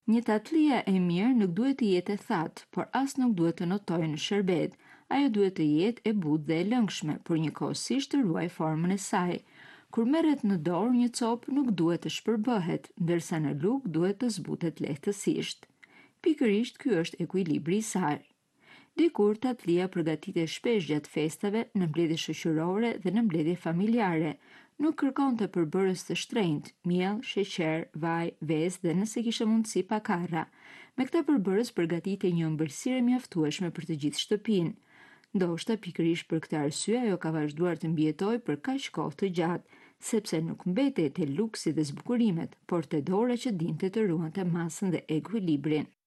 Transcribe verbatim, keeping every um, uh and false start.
Një tatlia e mirë nuk duhet të jetë e thatë, por as nuk duhet të notojë në shërbet. Ajo duhet të jetë e butë dhe e lëngshme, por njëkohësisht të ruaj formën e saj. Kur merret në dorë, një copë nuk duhet të shpërbëhet, ndërsa në lugë duhet të zbutet lehtësisht. Pikërisht ky është ekuilibri i saj. Dikur tatlia përgatitej shpesh gjatë festave, në mbledhje shoqërore dhe në mbledhje familjare. Nuk kërkonte përbërës të shtrenjtë, miell, sheqer, vaj, vezë dhe nëse kishte mundësi pakarra. Me këtë përbërës përgatitej një ëmbëlsirë e mjaftueshme për të gjithë shtëpinë. Ndoshta pikërisht për këtë arsye ajo ka vazhduar të mbijetojë për kaq kohë të gjatë, sepse nuk mbetej te luksi dhe zbukurimet, por te dora që dinte të ruante masën dhe ekuilibrin.